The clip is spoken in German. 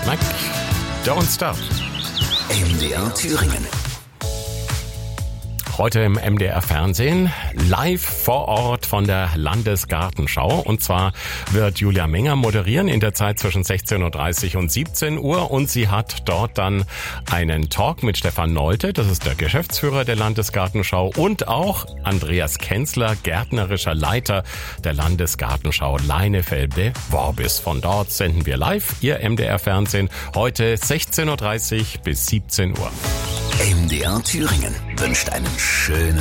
Fleetwood Mac, Don't Stop. MDR Thüringen. Heute im MDR Fernsehen live vor Ort von der Landesgartenschau. Und zwar wird Julia Menger moderieren in der Zeit zwischen 16.30 und 17 Uhr. Und sie hat dort dann einen Talk mit Stefan Nolte, das ist der Geschäftsführer der Landesgartenschau, und auch Andreas Kenzler, gärtnerischer Leiter der Landesgartenschau Leinefelde-Worbis. Von dort senden wir live Ihr MDR Fernsehen heute 16.30 bis 17 Uhr. MDR Thüringen wünscht einen schönen